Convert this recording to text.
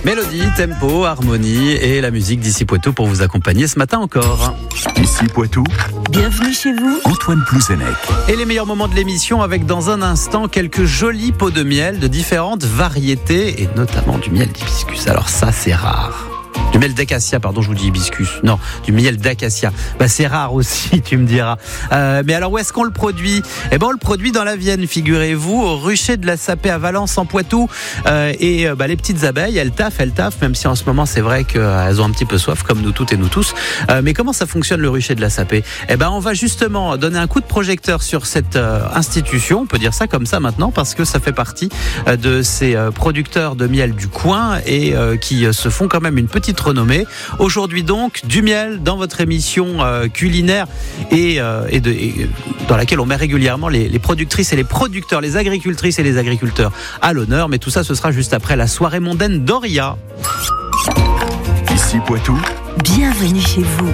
Mélodie, tempo, harmonie et la musique d'Ici Poitou pour vous accompagner ce matin encore. Ici Poitou, bienvenue chez vous. Antoine Plouzenec. Et les meilleurs moments de l'émission avec dans un instant quelques jolis pots de miel de différentes variétés et notamment du miel d'hibiscus. Alors ça c'est rare. Du miel d'acacia, pardon, je vous dis hibiscus. Non, du miel d'acacia. C'est rare aussi, tu me diras. Mais alors, où est-ce qu'on le produit ? On le produit dans la Vienne, figurez-vous, au rucher de la Sapée à Valence, en Poitou. Les petites abeilles, elles taffent, même si en ce moment, c'est vrai qu'elles ont un petit peu soif, comme nous toutes et nous tous. Mais comment ça fonctionne, le rucher de la Sapée ? On va justement donner un coup de projecteur sur cette institution, on peut dire ça comme ça maintenant, parce que ça fait partie de ces producteurs de miel du coin et qui se font quand même une petite renommée. Aujourd'hui donc, du miel dans votre émission culinaire et dans laquelle on met régulièrement les productrices et les producteurs, les agricultrices et les agriculteurs à l'honneur. Mais tout ça, ce sera juste après la soirée mondaine d'Oria. Ici Poitou, bienvenue chez vous.